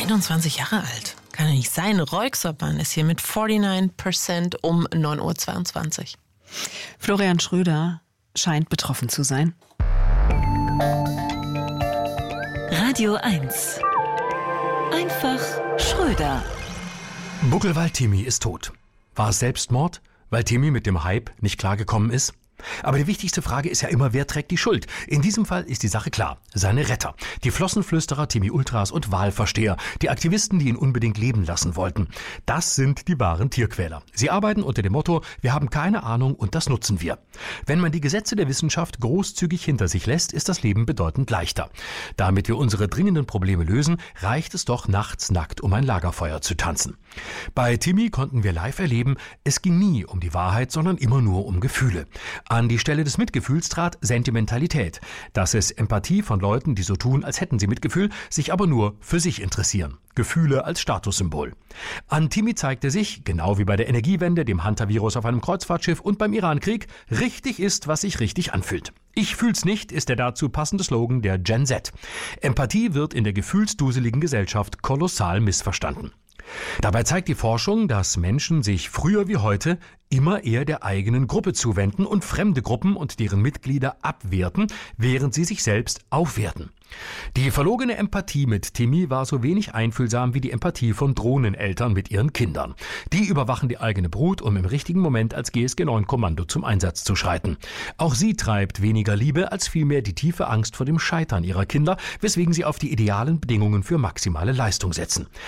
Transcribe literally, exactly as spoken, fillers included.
einundzwanzig Jahre alt. Kann ja nicht sein. Royksoppan ist hier mit neunundvierzig Prozent um neun Uhr zweiundzwanzig. Florian Schröder scheint betroffen zu sein. Radio eins. Einfach Schröder. Buckelwald-Timmy ist tot. War es Selbstmord, weil Timmy mit dem Hype nicht klargekommen ist? Aber die wichtigste Frage ist ja immer, wer trägt die Schuld? In diesem Fall ist die Sache klar. Seine Retter. Die Flossenflüsterer, Timmy Ultras und Wahlversteher. Die Aktivisten, die ihn unbedingt leben lassen wollten. Das sind die wahren Tierquäler. Sie arbeiten unter dem Motto, wir haben keine Ahnung und das nutzen wir. Wenn man die Gesetze der Wissenschaft großzügig hinter sich lässt, ist das Leben bedeutend leichter. Damit wir unsere dringenden Probleme lösen, reicht es doch nachts nackt um ein Lagerfeuer zu tanzen. Bei Timmy konnten wir live erleben, es ging nie um die Wahrheit, sondern immer nur um Gefühle. An die Stelle des Mitgefühls trat Sentimentalität. Das ist Empathie von Leuten, die so tun, als hätten sie Mitgefühl, sich aber nur für sich interessieren. Gefühle als Statussymbol. An Timmy zeigte sich, genau wie bei der Energiewende, dem Hunter-Virus auf einem Kreuzfahrtschiff und beim Irankrieg, richtig ist, was sich richtig anfühlt. Ich fühl's nicht, ist der dazu passende Slogan der Gen Z. Empathie wird in der gefühlsduseligen Gesellschaft kolossal missverstanden. Dabei zeigt die Forschung, dass Menschen sich früher wie heute immer eher der eigenen Gruppe zuwenden und fremde Gruppen und deren Mitglieder abwerten, während sie sich selbst aufwerten. Die verlogene Empathie mit Timmy war so wenig einfühlsam wie die Empathie von Drohneneltern mit ihren Kindern. Die überwachen die eigene Brut, um im richtigen Moment als G S G neun Kommando zum Einsatz zu schreiten. Auch sie treibt weniger Liebe als vielmehr die tiefe Angst vor dem Scheitern ihrer Kinder, weswegen sie auf die idealen Bedingungen für maximale Leistung setzen.